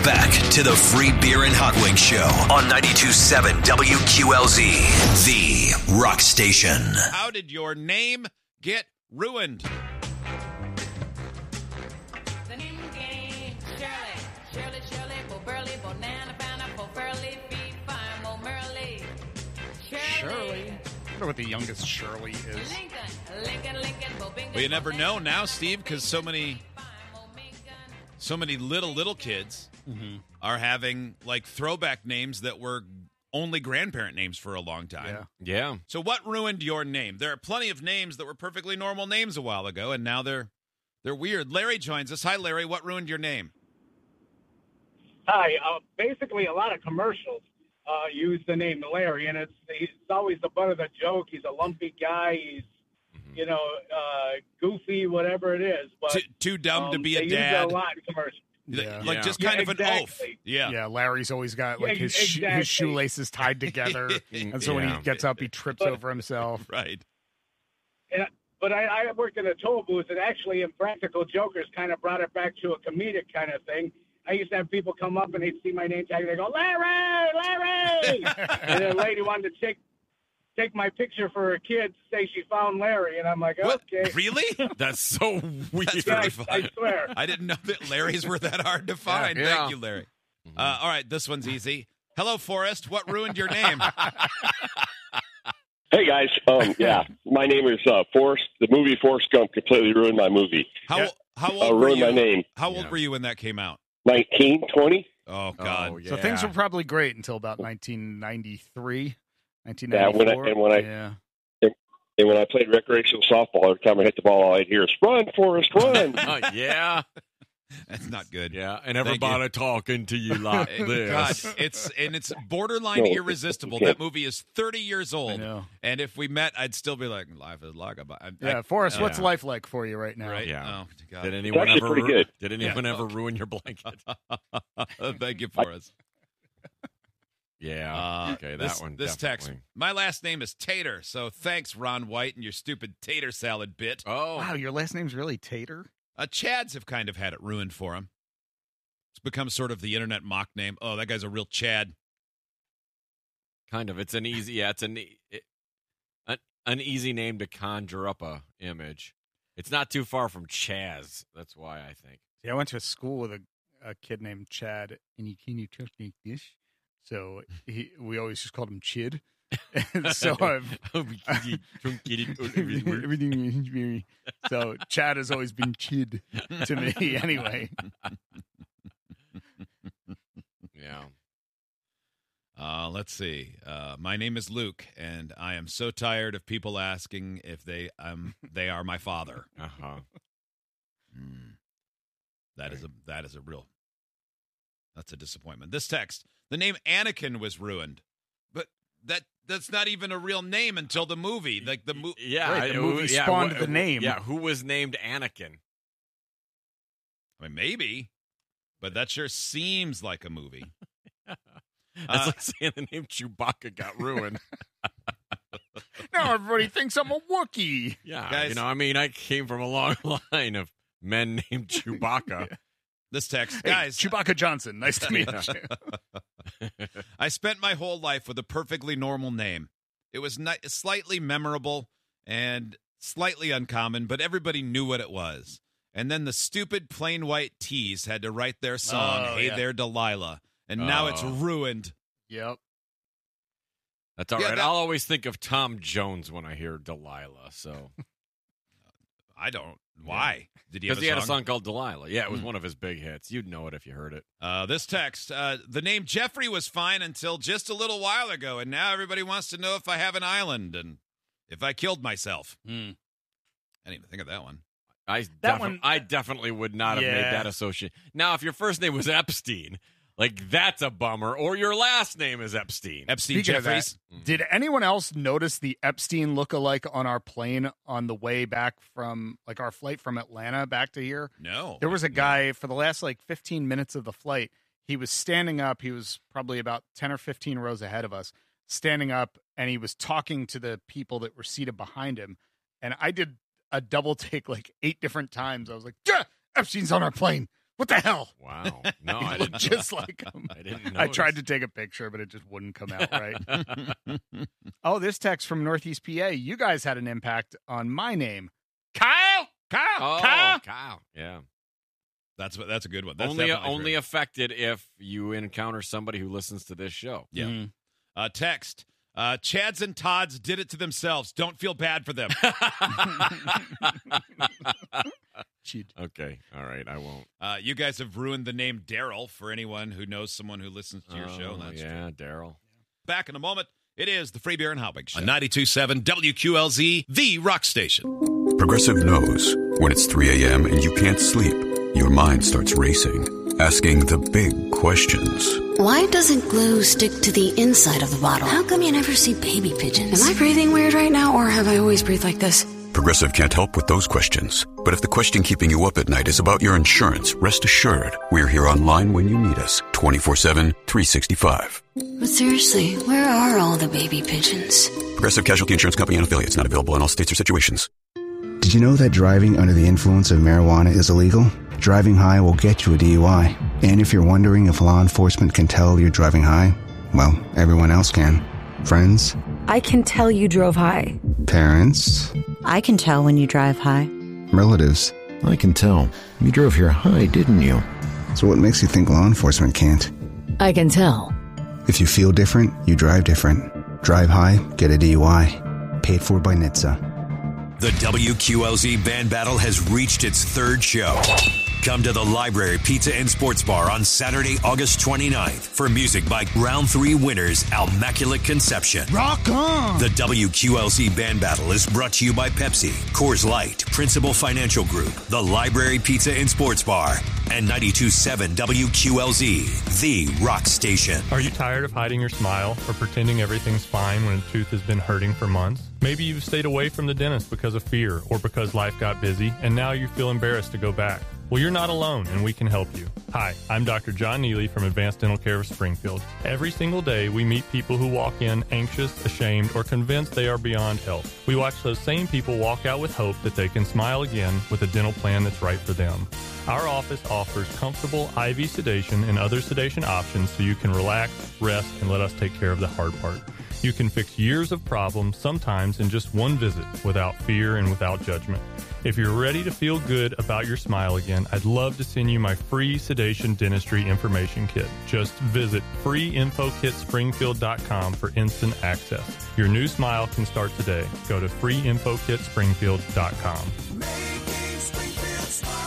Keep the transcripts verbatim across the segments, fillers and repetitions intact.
Back to the Free Beer and Hot Wings Show on ninety-two point seven W Q L Z, the rock station. How did your name get ruined? The name game, Shirley, Shirley, Shirley, Bo Burley, Bonana, Banana, Bo Burley, Fee, Fine, Mo Merley. Shirley. I wonder what the youngest Shirley is. Lincoln, Lincoln, Lincoln, Bo Bingo, Well, you never Bo know Lincoln, now, Steve, because so many, Fine, Mo Minkin. so many little, little kids Mm-hmm. are having, like, throwback names that were only grandparent names for a long time. Yeah. Yeah. So what ruined your name? There are plenty of names that were perfectly normal names a while ago, and now they're they're weird. Larry joins us. Hi, Larry. What ruined your name? Hi. Uh, basically, a lot of commercials uh, use the name Larry, and it's it's always the butt of the joke. He's a lumpy guy. He's Mm-hmm. you know uh, goofy, whatever it is. But Too, too dumb to um, be they a use it dad. a lot in commercials. Yeah. Like Yeah. just Yeah, kind of an oath. exactly. Yeah. Yeah, Larry's always got like Yeah, his sh- exactly. his shoelaces tied together, and so when Yeah. he gets up, he trips But- over himself. Right. And, but I, I worked in a toll booth, and actually, Impractical Jokers kind of brought it back to a comedic kind of thing. I used to have people come up and they'd see my name tag and they go, Larry, Larry! And a lady wanted to take take my picture for her kid to say she found Larry, and I'm like, What? okay. Really? That's so weird. That's Yeah, very I, I fun. swear. I didn't know that Larrys were that hard to find. Yeah. Thank you, Larry. Uh, all right, this one's easy. Hello, Forrest. What ruined your name? Hey guys, um, yeah, my name is uh, Forrest. The movie Forrest Gump completely ruined my movie. How Yeah. how Uh, old were ruined you? my name. How old Yeah. were you when that came out? Nineteen, twenty. Oh God. Oh, yeah. So things were probably great until about nineteen ninety-three, nineteen Yeah, when I- ninety-four. and when I- yeah. And when I played recreational softball, every time I hit the ball, all I'd hear is "Run, Forrest, run!" Oh, yeah. That's not good. Yeah. And Thank everybody talking to you like Uh, God, this. it's and it's borderline No, irresistible. you That can't. movie is thirty years I old, know. and if we met, I'd still be like, "Life is like a." bi- I- Yeah, I- Forrest, uh, what's yeah. life like for you right now? Right? Yeah. Oh, God. Did anyone actually ever pretty ru- good. Did anyone Yeah. ever ruin your blanket? Thank you, Forrest. Yeah. Uh, okay, that this, one. This text. definitely. My last name is Tater, so thanks, Ron White, and your stupid tater salad bit. Oh. Wow, your last name's really Tater? Uh, Chads have kind of had it ruined for him. It's become sort of the internet mock name. Oh, that guy's a real Chad. Kind of. It's an easy. Yeah, it's an e- it, an an easy name to conjure up a image. It's not too far from Chaz. That's why I think. Yeah, I went to a school with a, a kid named Chad, and he can you talk like this? So he, we always just called him Chid. And so I've everything is very so Chad has always been Chid to me anyway. Yeah. Uh, let's see. Uh, my name is Luke, and I am so tired of people asking if they um they are my father. Uh huh. Mm. That is a that is a real. That's a disappointment. This text: the name Anakin was ruined, but that that's not even a real name until the movie. Like the movie. Yeah. Right, the I- movie yeah, spawned wh- the name. Yeah. Who was named Anakin? I mean, maybe, but that sure seems like a movie. That's Uh, like saying the name Chewbacca got ruined. Now everybody thinks I'm a Wookiee. Yeah. Guys- You know, I mean, I came from a long line of men named Chewbacca. This text, Hey, guys. Chewbacca Johnson. Nice to meet Yeah. you. I spent my whole life with a perfectly normal name. It was ni- slightly memorable and slightly uncommon, but everybody knew what it was. And then the stupid plain white tees had to write their song, Oh, Hey yeah. There, Delilah. And now it's Oh. ruined. Yep. That's all Yeah, right. that- I'll always think of Tom Jones when I hear Delilah. So I don't. Why? Did he because have he a had a song? song called Delilah. Yeah, it was Hmm. one of his big hits. You'd know it if you heard it. Uh, this text, uh, the name Jeffrey was fine until just a little while ago, and now everybody wants to know if I have an island and if I killed myself. Hmm. I didn't even think of that one. I That defi- one- I definitely would not have Yeah. made that association. Now, if your first name was Epstein, like that's a bummer, or your last name is Epstein. Epstein Speaking of Jeffries. Did anyone else notice the Epstein look-alike on our plane on the way back from, like, our flight from Atlanta back to here? No. There was a guy for the last, like, fifteen minutes of the flight. He was standing up. He was probably about ten or fifteen rows ahead of us, standing up, and he was talking to the people that were seated behind him. And I did a double take, like, eight different times. I was like, yeah, Epstein's on our plane. What the hell? Wow. No, He I looked didn't. just like him. I didn't. I tried to notice. take a picture, but it just wouldn't come out right. Oh, this text from Northeast P A. You guys had an impact on my name. Kyle! Kyle! Oh, Kyle! Kyle. Yeah. That's what. That's a good one. That's only definitely only true. affected if you encounter somebody who listens to this show. Yeah. Mhm. Uh, text. Uh, Chads and Tods did it to themselves. Don't feel bad for them. Cheat. Okay. All right. I won't. Uh, you guys have ruined the name Daryl for anyone who knows someone who listens to your show. Oh, That's yeah, Daryl. Back in a moment. It is the Free Beer and Hot Wings Show. On ninety-two point seven W Q L Z, the rock station. Progressive knows when it's three a.m. and you can't sleep, your mind starts racing, asking the big questions. Why doesn't glue stick to the inside of the bottle? How come you never see baby pigeons? Am I breathing weird right now, or have I always breathed like this? Progressive can't help with those questions. But if the question keeping you up at night is about your insurance, rest assured, we're here online when you need us, twenty-four seven, three sixty-five. But seriously, where are all the baby pigeons? Progressive Casualty Insurance Company and affiliates, not available in all states or situations. Did you know that driving under the influence of marijuana is illegal? Driving high will get you a D U I. And if you're wondering if law enforcement can tell you're driving high, well, everyone else can. Friends? I can tell you drove high. Parents? I can tell when you drive high. Relatives? I can tell. You drove here high, didn't you? So what makes you think law enforcement can't? I can tell. If you feel different, you drive different. Drive high, get a D U I. Paid for by N H T S A. The W Q L Z Band Battle has reached its third show. Come to the Library Pizza and Sports Bar on Saturday, August twenty-ninth for music by Round three winners, Immaculate Conception. Rock on! The W Q L Z Band Battle is brought to you by Pepsi, Coors Light, Principal Financial Group, the Library Pizza and Sports Bar, and ninety-two point seven W Q L Z, the rock station. Are you tired of hiding your smile or pretending everything's fine when a tooth has been hurting for months? Maybe you've stayed away from the dentist because of fear or because life got busy, and now you feel embarrassed to go back. Well, you're not alone, and we can help you. Hi, I'm Doctor John Neely from Advanced Dental Care of Springfield. Every single day, we meet people who walk in anxious, ashamed, or convinced they are beyond help. We watch those same people walk out with hope that they can smile again with a dental plan that's right for them. Our office offers comfortable I V sedation and other sedation options so you can relax, rest, and let us take care of the hard part. You can fix years of problems, sometimes in just one visit, without fear and without judgment. If you're ready to feel good about your smile again, I'd love to send you my free sedation dentistry information kit. Just visit free info kit springfield dot com for instant access. Your new smile can start today. Go to free info kit springfield dot com. Making Springfield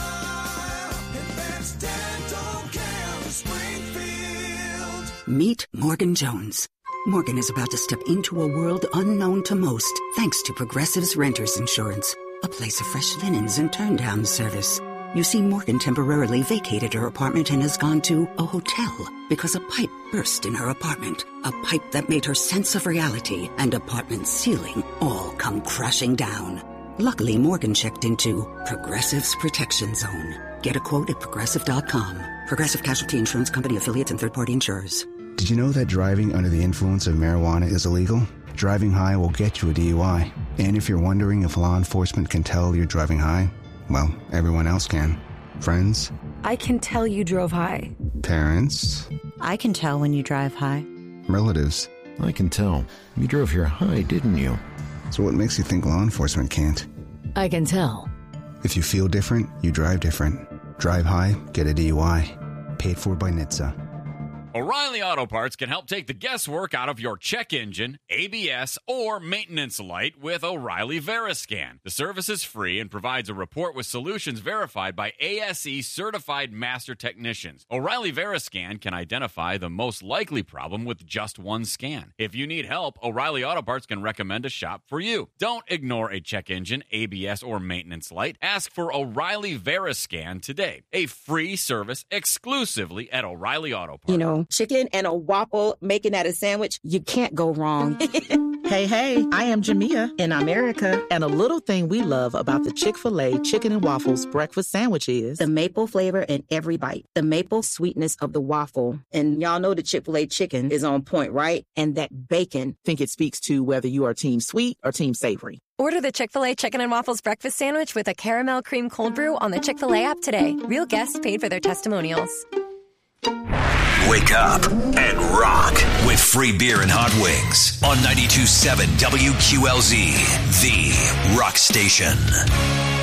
smile. Advanced Dental Care of Springfield. Meet Morgan Jones. Morgan is about to step into a world unknown to most, thanks to Progressive's Renters Insurance, a place of fresh linens and turn-down service. You see, Morgan temporarily vacated her apartment and has gone to a hotel because a pipe burst in her apartment. A pipe that made her sense of reality and apartment ceiling all come crashing down. Luckily, Morgan checked into Progressive's Protection Zone. Get a quote at progressive dot com. Progressive Casualty Insurance Company affiliates and third-party insurers. Did you know that driving under the influence of marijuana is illegal? Driving high will get you a D U I. And if you're wondering if law enforcement can tell you're driving high, well, everyone else can. Friends? I can tell you drove high. Parents? I can tell when you drive high. Relatives? I can tell. You drove here high, didn't you? So what makes you think law enforcement can't? I can tell. If you feel different, you drive different. Drive high, get a D U I. Paid for by N H T S A. O'Reilly Auto Parts can help take the guesswork out of your check engine, A B S, or maintenance light with O'Reilly Veriscan. The service is free and provides a report with solutions verified by A S E certified master technicians. O'Reilly Veriscan can identify the most likely problem with just one scan. If you need help, O'Reilly Auto Parts can recommend a shop for you. Don't ignore a check engine, A B S, or maintenance light. Ask for O'Reilly Veriscan today. A free service exclusively at O'Reilly Auto Parts. You know, wrong. Chicken and a waffle, making that a sandwich, you can't go wrong. Hey, hey, I am Jamia. And I'm Erica. And a little thing we love about the Chick-fil-A Chicken and Waffles breakfast sandwich is the maple flavor in every bite, the maple sweetness of the waffle. And y'all know the Chick-fil-A chicken is on point, right? And that bacon. Think it speaks to whether you are team sweet or team savory. Order the Chick-fil-A Chicken and Waffles breakfast sandwich with a caramel cream cold brew on the Chick-fil-A app today. Real guests paid for their testimonials. Wake up and rock with free beer and hot wings on ninety-two point seven W Q L Z, the rock station.